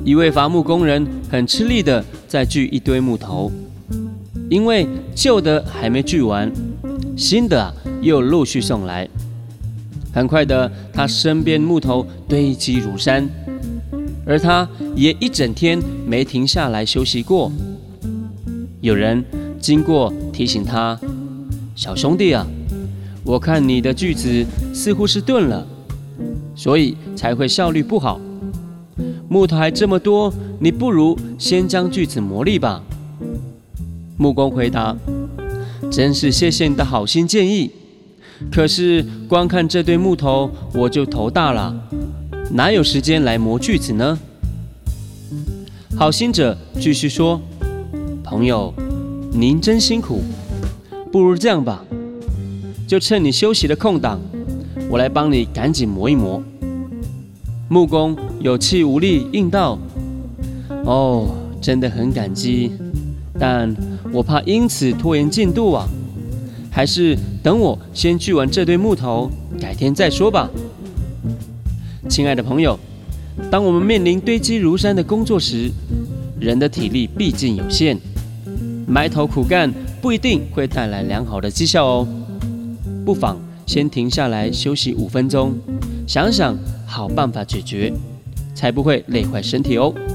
一位伐木工人很吃力的在锯一堆木头，因为旧的还没锯完，新的又陆续送来。很快的，他身边木头堆积如山，而他也一整天没停下来休息过。有人经过提醒他：“小兄弟啊，我看你的锯子似乎是钝了，所以才会效率不好。木头还这么多，你不如先将锯子磨利吧。”木工回答：“真是谢谢你的好心建议，可是光看这堆木头我就头大了，哪有时间来磨锯子呢？”好心者继续说：“朋友，您真辛苦，不如这样吧，就趁你休息的空档，我来帮你赶紧磨一磨。”木工有气无力应道：“哦，真的很感激，但我怕因此拖延进度啊，还是等我先锯完这堆木头，改天再说吧。”亲爱的朋友，当我们面临堆积如山的工作时，人的体力毕竟有限，埋头苦干不一定会带来良好的绩效哦。不妨先停下来休息5分钟，想想好办法解决，才不会累坏身体哦。